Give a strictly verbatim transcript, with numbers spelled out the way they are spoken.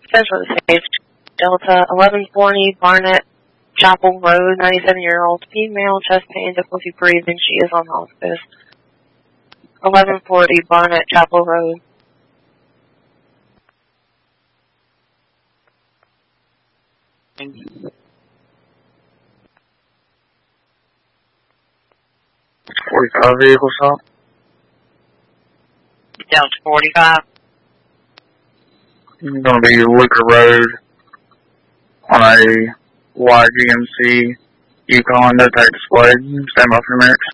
Essentially the same. Delta, eleven forty Barnett Chapel Road, ninety-seven-year-old female, chest pain, difficulty breathing. She is on hospice. eleven forty Barnett Chapel Road. forty-five vehicle stop. Down to forty-five. It's going to be Luker Road on a Y G M C Yukon, no tag displayed. Stand by for a minute.